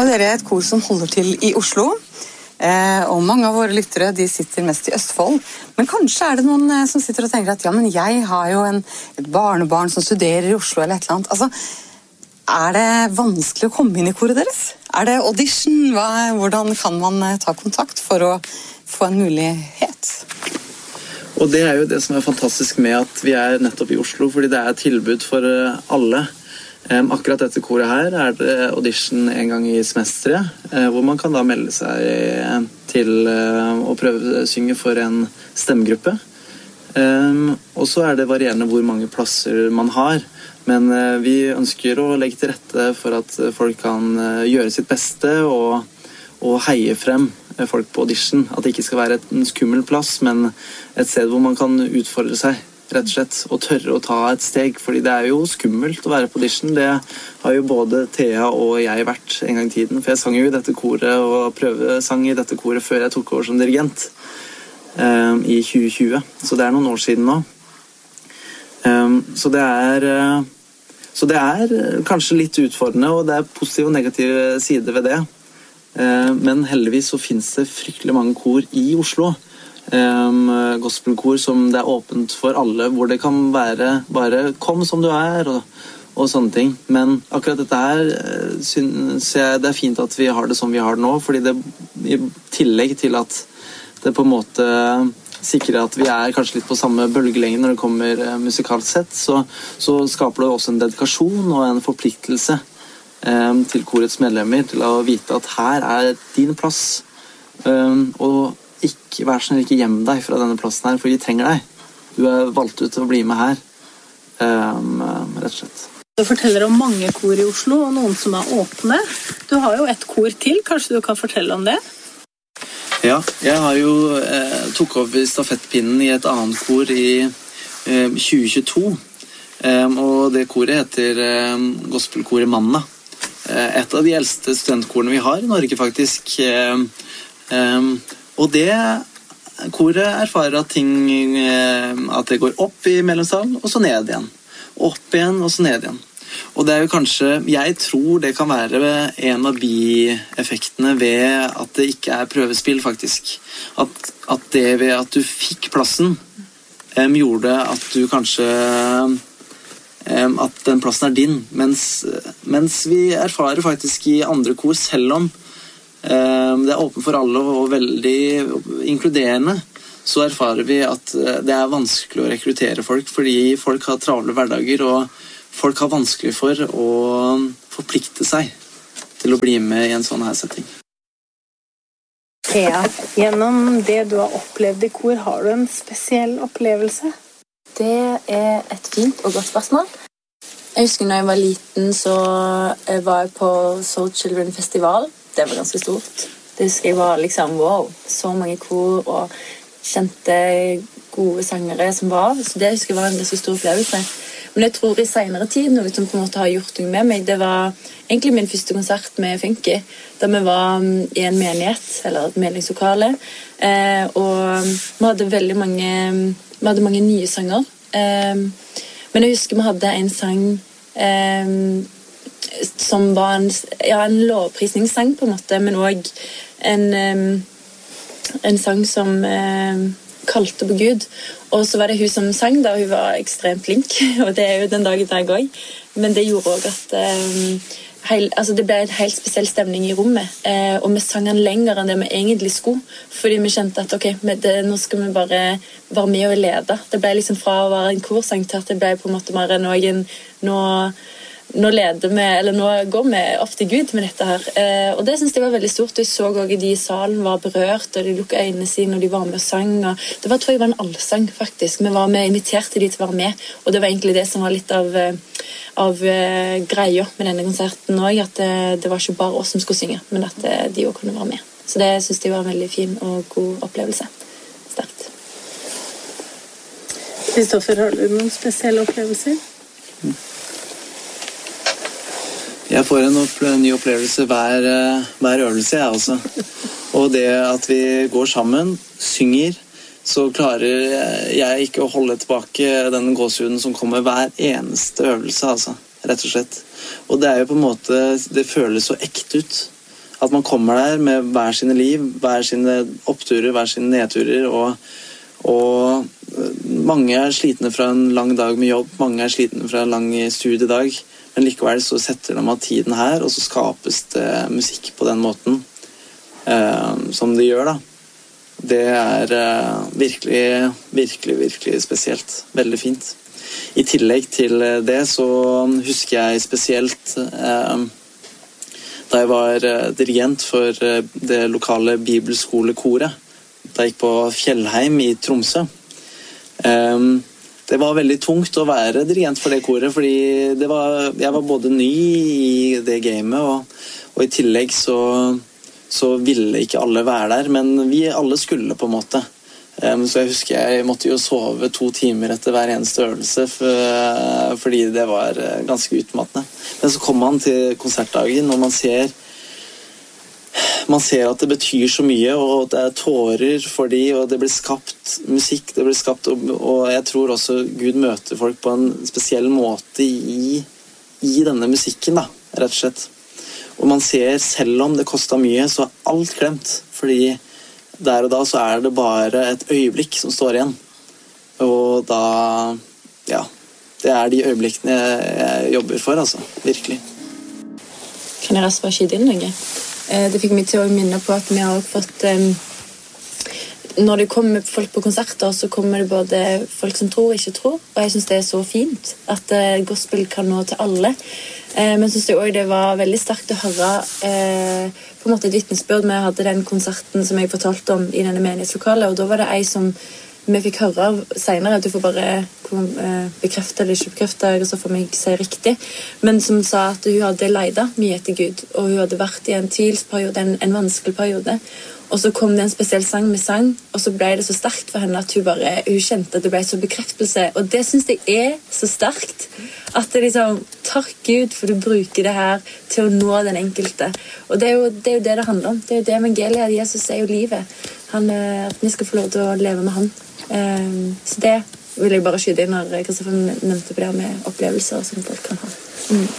jo dere et kor som holder til I Oslo, og mange av våre lyttere de sitter mest I Østfold. Men kanskje det noen som sitter og tenker at ja, men jeg har jo et barnebarn som studerer I Oslo eller et eller annet. Altså, det vanskelig å komme inn I koret deres? Det audition? Hvordan kan man ta kontakt for å få en mulighet? Og det jo det som fantastisk med at vi nettopp I Oslo, fordi det et tilbud for alle. Akkurat dette koret her det audition en gang I semesteret, hvor man kan da melde seg til å prøve å synge for en stemmegruppe. Og så det varierende hvor mange plasser man har, men vi ønsker å legge til rette for at folk kan gjøre sitt beste og heie frem folk på audition. At det ikke skal være en skummel plass, men et sted hvor man kan utfordre seg, rett og slett, og tørre å ta et steg, fordi det jo skummelt å være på audition. Det har jo både Thea og jeg vært en gang I tiden, for jeg sang jo I dette koret og prøvesang I dette koret før jeg tok over som dirigent I 2020, så det noen år siden nå. Så det kanskje litt utfordrende, og det positive og negative sider ved det. Men heldigvis så finnes det fryktelig mange kor I Oslo, gospelkor som det åpent for alle, hvor det kan være bare kom som du og sånne ting. Men akkurat dette her synes jeg det fint at vi har det som vi har det nå, fordi det I tillegg til at det på en måte sikrer at vi kanskje litt på samme bølgelengde når det kommer musikalt sett, så skaper det også en dedikasjon og en forpliktelse til korets medlemmer til å vite at her din plass, og ikke, vær sånn ikke gjem deg fra denne plassen her, for vi trenger deg. Du valgt ut til å bli med her, rett og slett. Du forteller om mange kor I Oslo, og noen som åpne. Du har jo et kor til, kanskje du kan fortelle om det? Ja, jeg har jo tok over stafettpinnen I et annet kor I 2022, og det koret heter gospelkoret Manna. Et av de eldste studentkorene vi har I Norge, faktisk. Og det koret erfarer at det går opp I mellomsalen, og så ned igjen. Opp igjen, og så ned igjen. Og det jo kanskje, jeg tror det kan være en av bieffektene ved at det ikke prøvespill, faktisk. At det ved at du fikk plassen, gjorde at du kanskje at den plassen din, mens vi erfarer faktisk I andre kor, selv om det åpent for alle og veldig inkluderende, så erfarer vi at det vanskelig å rekruttere folk, fordi folk har travle hverdager, og folk har vanskelig for å forplikte seg til å bli med I en sånn her setting. Thea, gjennom det du har opplevd I kor, har du en spesiell opplevelse? Det et fint og godt spørsmål. Jeg husker når jeg var liten, så var jeg på Soul Children Festival. Det var ganske stort. Det husker jeg var liksom, wow, så mange kor og kjente gode sangere som var. Så det husker jeg var en ganske stor opplevelse. Men jeg tror I senere tid, noe som på en måte har gjort noe med meg, det var egentlig min første konsert med Funky, da vi var I en menighet, eller et menighetslokale, og vi hadde veldig mange nye sanger. Men jeg husker vi hadde en sang som var en lovprisningssang på en måte, men også en sang som kalte på Gud. Og så var det hun som sang da, hun var ekstremt flink, og det jo den dag I dag også. Men det gjorde også at det ble en helt spesiell stemning I rommet, og vi sang den lenger enn det vi egentlig skulle, fordi vi kjente at ok, nå skal vi bare være med og lede. Det ble liksom fra å være en korsang til at det ble på en måte mer noen, nå leder vi, eller nå går vi opp til Gud med dette her. Og det synes jeg var veldig stort. Jeg så også de I salen var berørt, og de lukket øynene sine, og de var med og sang. Og det tror jeg var en allsang, faktisk. Vi var med, inviterte de til å være med, og det var egentlig det som var litt av greia med denne konserten også, at det var ikke bare oss som skulle synge, men at de også kunne være med. Så det synes jeg var en veldig fin og god opplevelse. Sterkt. Kristoffer, har du noen spesielle opplevelser? Jeg får en ny opplevelse hver øvelse, jeg også. Og det at vi går sammen, synger, så klarer jeg ikke å holde tilbake den gåsehuden som kommer hver eneste øvelse, altså, rett og slett. Og det jo på en måte, det føles så ekte ut. At man kommer der med hver sine liv, hver sine oppturer, hver sine nedturer, og mange er slitne fra en lang dag med jobb, mange er slitne fra en lang studiedag, men likevel så setter de av tiden her, og så skapes det musikk på den måten som de gjør da. Det er virkelig, virkelig, virkelig spesielt. Veldig fint. I tillegg til det så husker jeg spesielt da jeg var dirigent for det lokale bibelskolekoret. Da jeg gikk på Fjellheim i Tromsø. Det var veldig tungt å være dirigent for det koret, fordi jeg var både ny i det gamet, og i tillegg så ville ikke alle være der, men vi alle skulle på en måte. Så jeg husker jeg måtte jo sove 2 timer etter hver eneste øvelse, fordi det var ganske utmattende. Men så kom man til konsertdagen, og man ser at det betyr så mye, og det er tårer for de, og det blir skapt musikk, det blir skapt, og jeg tror også Gud møter folk på en spesiell måte i denne musikken da, rett og slett. Og man ser, selv om det kostet mye, så er alt glemt, fordi der og da så er det bare et øyeblikk som står igjen. Og da, ja, det er de øyeblikkene jeg jobber for, altså, virkelig. Kan jeg raskt bare skyte inn noe? Det fikk meg til å minne på at vi har også fått når det kommer folk på konserter, så kommer det både folk som tror og ikke tror, og jeg synes det er så fint at gospel kan nå til alle. Men jeg synes også det var veldig sterkt å høre på en måte et vittnesbyrd. Vi hadde den konserten som jeg fortalte om i denne menighetslokalet, og da var det en som vi fikk høre av senere, at du får bare bekrefte eller ikke bekrefte, og så får meg si riktig, men som sa at hun hadde leidet mye etter Gud, og hun hadde vært i en tvilsperiode, en vanskelig periode, og så kom det en spesiell sang med sang, og så ble det så sterkt for henne at hun kjente at det ble så bekreftelse, og det synes jeg er så sterkt, at det liksom, takk Gud for du bruker det her til å nå den enkelte, og det er jo det handler om, det er jo det evangeliet, at Jesus er jo livet, at vi skal få lov til å leve med han. Så det vil jeg bare skyte inn når Kristoffer nevnte på det med opplevelser som folk kan ha.